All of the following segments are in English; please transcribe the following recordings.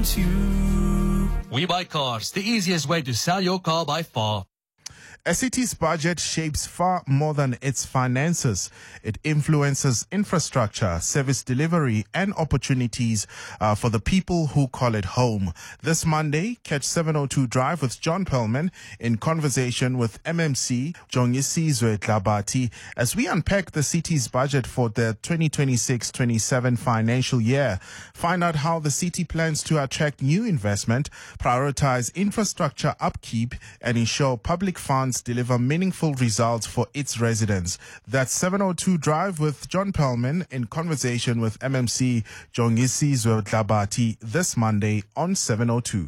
want you. We Buy Cars, the easiest way to sell your car by far. A city's budget shapes far more than its finances. It influences infrastructure, service delivery, and opportunities for the people who call it home. This Monday, catch 702 Drive with John Perlman in conversation with MMC Jongisizwe Tlabati as we unpack the city's budget for the 2026-27 financial year. Find out how the city plans to attract new investment, prioritize infrastructure upkeep, and ensure public funds deliver meaningful results for its residents. That's 702 Drive with John Perlman in conversation with MMC Jongisizwe Tlabati this Monday on 702.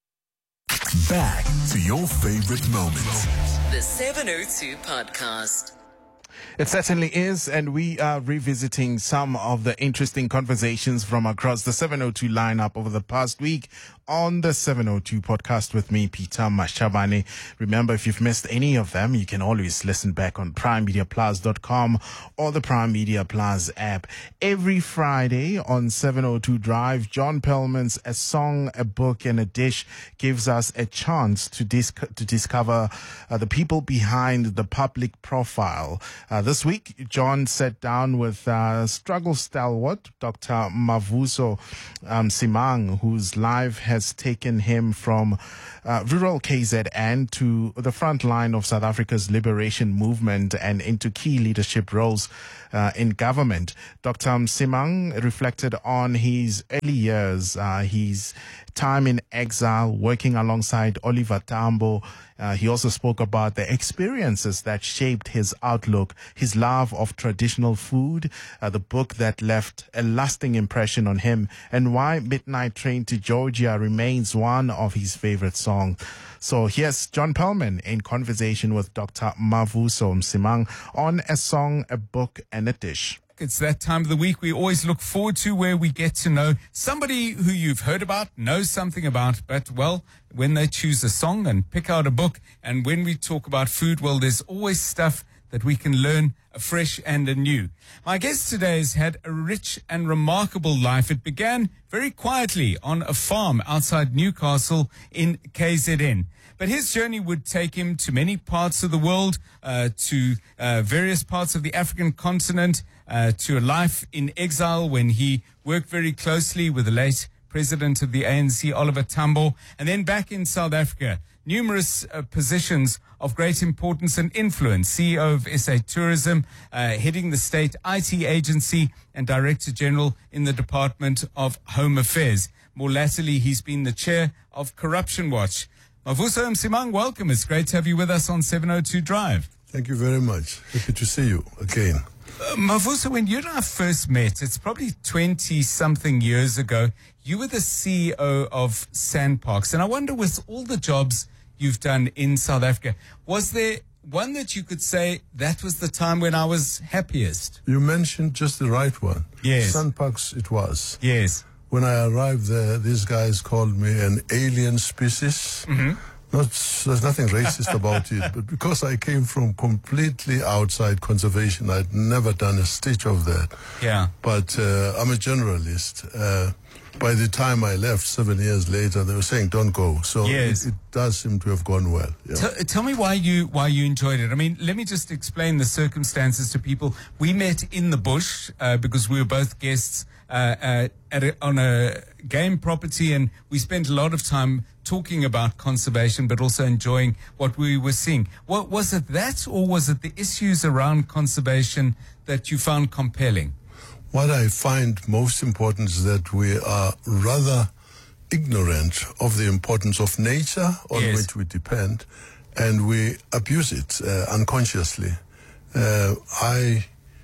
Back to your favorite moments. The 702 Podcast. It certainly is, and we are revisiting some of the interesting conversations from across the 702 lineup over the past week on the 702 Podcast with me, Peter Mashabane. Remember, if you've missed any of them, you can always listen back on primemediaplus.com or the Prime Media Plus app. Every Friday on 702 Drive, John Perlman's A Song, a Book, and a Dish gives us a chance to discover the people behind the public profile. This week, John sat down with struggle stalwart Dr. Mavuso Msimang, whose life has taken him from rural KZN to the front line of South Africa's liberation movement and into key leadership roles in government. Dr. Msimang reflected on his early years, his time in exile, working alongside Oliver Tambo. He also spoke about the experiences that shaped his outlook, his love of traditional food, the book that left a lasting impression on him, and why Midnight Train to Georgia remains one of his favorite songs. So here's John Perlman in conversation with Dr. Mavuso Msimang on A Song, a Book, and a Dish. It's that time of the week we always look forward to, where we get to know somebody who you've heard about, know something about, but, well, when they choose a song and pick out a book, and when we talk about food, well, there's always stuff that we can learn afresh and anew. My guest today has had a rich and remarkable life. It began very quietly on a farm outside Newcastle in KZN. But his journey would take him to many parts of the world, to various parts of the African continent, to a life in exile when he worked very closely with the late president of the ANC, Oliver Tambo, and then back in South Africa. Numerous positions of great importance and influence. CEO of SA Tourism, heading the state IT agency, and Director General in the Department of Home Affairs. More latterly, he's been the chair of Corruption Watch. Mavuso Msimang, welcome. It's great to have you with us on 702 Drive. Thank you very much. Happy to see you again. Mavuso, when you and I first met, it's probably 20-something years ago, you were the CEO of SANParks. And I wonder, with all the jobs you've done in South Africa, was there one that you could say, that was the time when I was happiest? You mentioned just the right one. Yes. SANParks it was. Yes. When I arrived there, these guys called me an alien species. Mm-hmm. There's nothing racist about it, but because I came from completely outside conservation, I'd never done a stitch of that. Yeah. But I'm a generalist. By the time I left 7 years later, they were saying, don't go. So yes. it does seem to have gone well. Yeah. Tell me why you enjoyed it. I mean, let me just explain the circumstances to people. We met in the bush because we were both guests on a game property, and we spent a lot of time talking about conservation, but also enjoying what we were seeing. What was it, that, or was it the issues around conservation that you found compelling? What I find most important is that we are rather ignorant of the importance of nature on yes. which we depend, and we abuse it unconsciously. The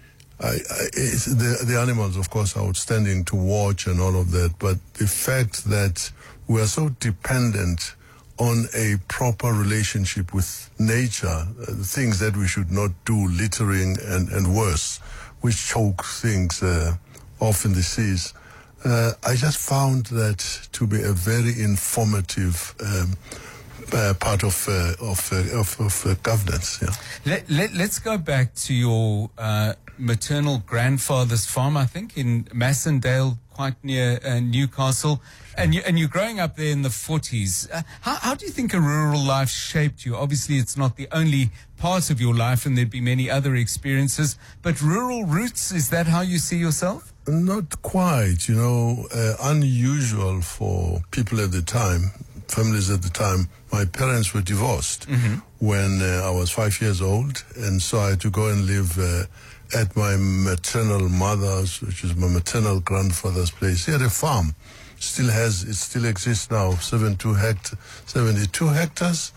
animals, of course, are outstanding to watch and all of that, but the fact that we are so dependent on a proper relationship with nature, things that we should not do, littering and worse, which choke things off in the seas. I just found that to be a very informative part of governance. Yeah. Let's go back to your maternal grandfather's farm, I think, in Massendale, quite near Newcastle, and you're growing up there in the 40s. How do you think a rural life shaped you? Obviously, it's not the only part of your life, and there'd be many other experiences. But rural roots, is that how you see yourself? Not quite, unusual for people at the time, families at the time. My parents were divorced when I was 5 years old, and so I had to go and live at my maternal mother's, which is my maternal grandfather's place. He had a farm. It still exists now, 72 hectares.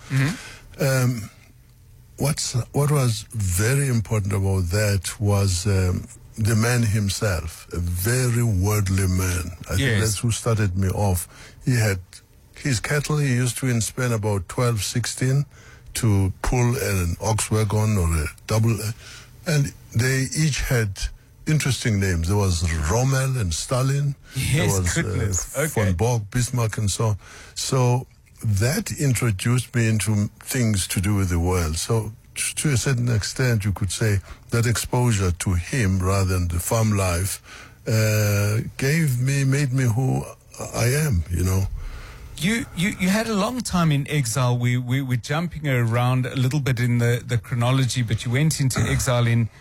What was very important about that was the man himself, a very worldly man. I think that's who started me off. He had his cattle. He used to spend about 12, 16 to pull an ox wagon or a double, and they each had interesting names. There was Rommel and Stalin. Yes, there was von Bock, Bismarck, and so on. So that introduced me into things to do with the world. So to a certain extent, you could say that exposure to him rather than the farm life made me who I am, You had a long time in exile. We're jumping around a little bit in the chronology, but you went into exile in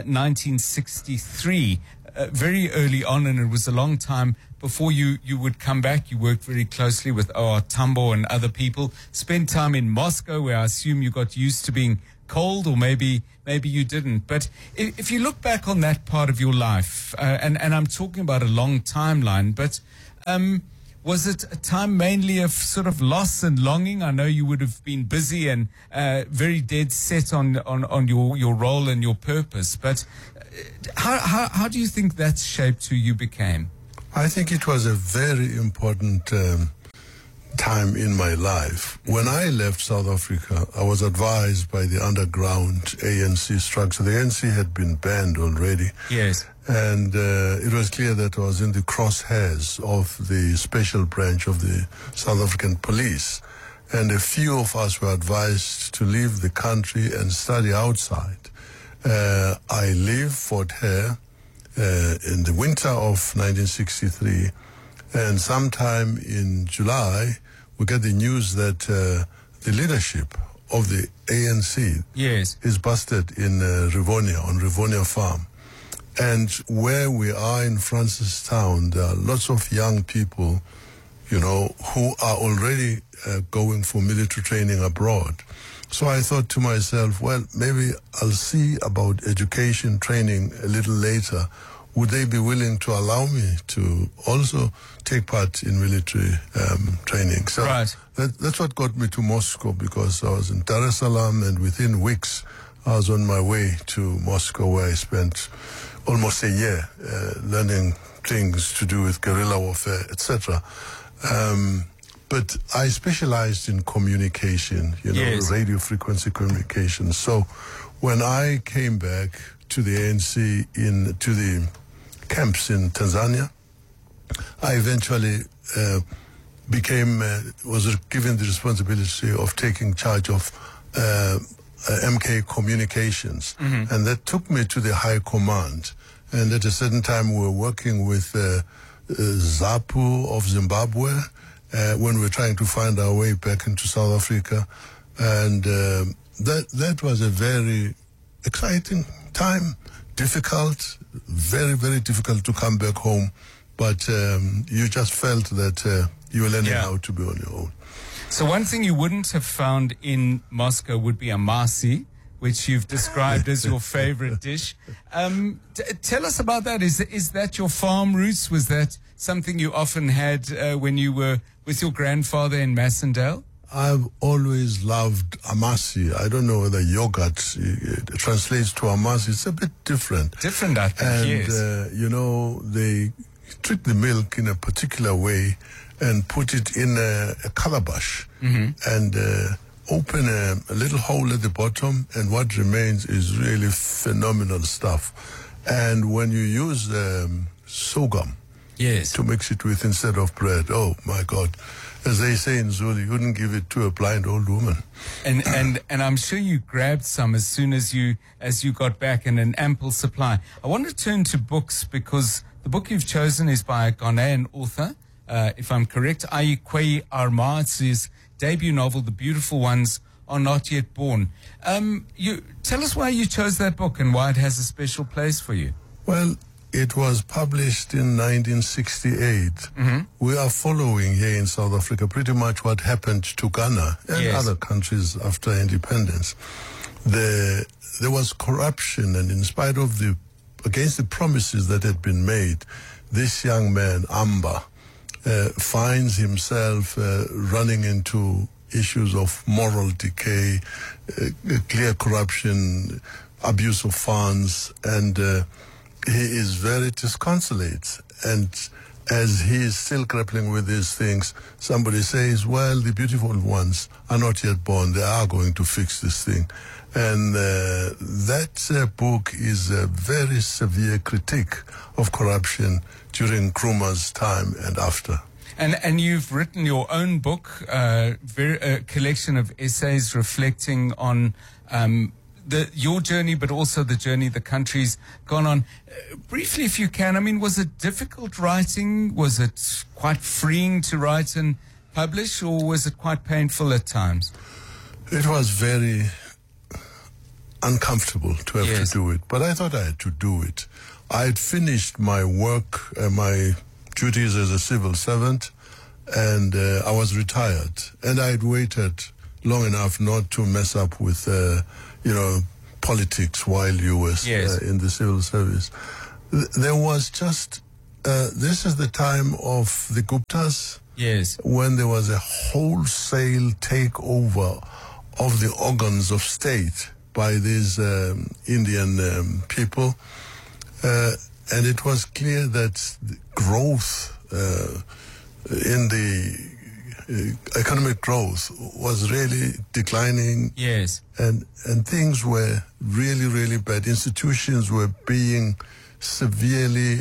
1963, very early on, and it was a long time before you would come back. You worked very closely with O.R. Tambo and other people, spent time in Moscow, where I assume you got used to being cold, or maybe you didn't. But if you look back on that part of your life, and I'm talking about a long timeline, but was it a time mainly of sort of loss and longing? I know you would have been busy and very dead set on your role and your purpose, but how do you think that's shaped who you became? I think it was a very important time in my life. When I left South Africa, I was advised by the underground ANC structure. The ANC had been banned already. Yes. And it was clear that I was in the crosshairs of the special branch of the South African police. And a few of us were advised to leave the country and study outside. I leave Fort Hare in the winter of 1963. And sometime in July, we get the news that the leadership of the ANC is busted in Rivonia, on Rivonia Farm. And where we are in Francistown, there are lots of young people, who are already going for military training abroad. So I thought to myself, well, maybe I'll see about education training a little later. Would they be willing to allow me to also take part in military training? So that's what got me to Moscow, because I was in Dar es Salaam, and within weeks I was on my way to Moscow, where I spent almost a year learning things to do with guerrilla warfare, etc. But I specialized in communication, radio frequency communication. So when I came back to the ANC, to the camps in Tanzania, I eventually was given the responsibility of taking charge of MK Communications. And that took me to the high command. And at a certain time, we were working with ZAPU of Zimbabwe when we were trying to find our way back into South Africa. And that was a very exciting time, difficult, very, very difficult to come back home. But you just felt that you were learning how to be on your own. So one thing you wouldn't have found in Moscow would be amasi, which you've described as your favorite dish. Tell us about that. Is that your farm roots? Was that something you often had when you were with your grandfather in Massendale? I've always loved amasi. I don't know whether yogurt translates to amasi. It's a bit different. Different, I think, and, they treat the milk in a particular way and put it in a calabash and open a little hole at the bottom, and what remains is really phenomenal stuff. And when you use sorghum to mix it with instead of bread, oh my God. As they say in Zulu, you wouldn't give it to a blind old woman. And I'm sure you grabbed some as soon as you got back, in an ample supply. I want to turn to books, because The book you've chosen is by a Ghanaian author, if I'm correct, Ayikwe Arma. It's his debut novel, The Beautiful Ones Are Not Yet Born. You tell us why you chose that book and why it has a special place for you. Well, it was published in 1968. We are following here in South Africa pretty much what happened to Ghana and other countries after independence. There was corruption, and in spite of against the promises that had been made, this young man, Amba, finds himself running into issues of moral decay, clear corruption, abuse of funds, and he is very disconsolate. And as he is still grappling with these things, somebody says, well, the beautiful ones are not yet born. They are going to fix this thing. And that book is a very severe critique of corruption during Nkrumah's time and after. And you've written your own book, a collection of essays reflecting on your journey, but also the journey the country's gone on. Briefly, if you can, I mean, was it difficult writing? Was it quite freeing to write and publish, or was it quite painful at times? It was very uncomfortable to have to do it, but I thought I had to do it. I had finished my work, my duties as a civil servant, and I was retired. And I had waited long enough not to mess up with, politics while you were in the civil service. There was just, this is the time of the Guptas, when there was a wholesale takeover of the organs of state by these Indian people. And it was clear that the growth in the economic growth was really declining. And things were really, really bad. Institutions were being severely,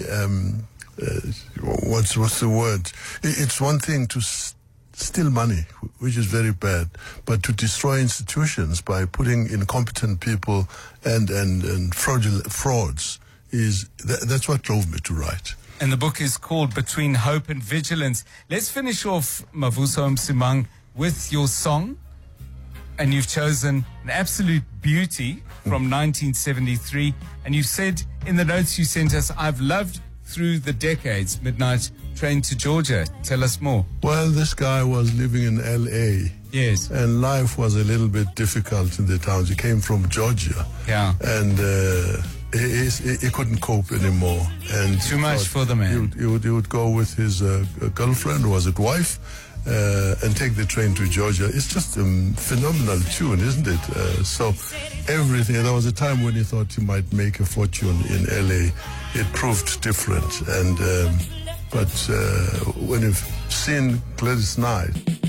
what's the word? It's one thing to steal money, which is very bad, but to destroy institutions by putting incompetent people and fraudulent frauds that's what drove me to write. And the book is called Between Hope and Vigilance. Let's finish off, Mavuso Msimang, with your song. And you've chosen an absolute beauty from 1973. And you've said in the notes you sent us, I've loved through the decades, Midnight Train to Georgia. Tell us more. Well, this guy was living in L.A. And life was a little bit difficult in the towns. He came from Georgia. And he couldn't cope anymore. And too much for the man. He would go with his girlfriend, was it wife, and take the train to Georgia. It's just a phenomenal tune, isn't it? So everything. There was a time when he thought he might make a fortune in L.A. It proved different. And but when you've seen Gladys Knight,